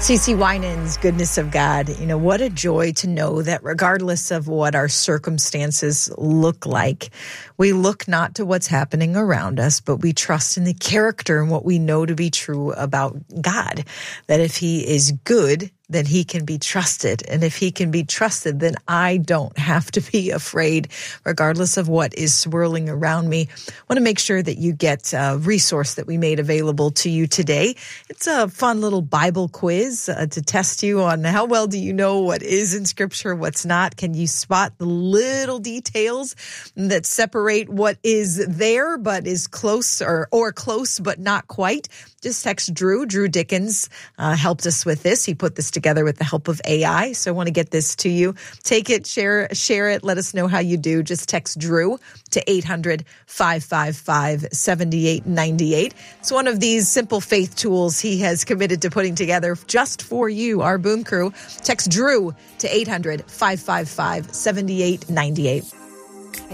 CeCe Winans, Goodness of God. You know, what a joy to know that regardless of what our circumstances look like, we look not to what's happening around us, but we trust in the character and what we know to be true about God. That if he is good, then he can be trusted. And if he can be trusted, then I don't have to be afraid, regardless of what is swirling around me. I want to make sure that you get a resource that we made available to you today. It's a fun little Bible quiz to test you on how well do you know what is in Scripture, what's not. Can you spot the little details that separate what is there but is close or close but not quite? Just text Drew. Drew Dickens helped us with this. He put this together with the help of AI. So I want to get this to you. Take it, share it. Let us know how you do. Just text Drew to 800-555-7898. It's one of these simple faith tools he has committed to putting together just for you, our Boom Crew. Text Drew to 800-555-7898.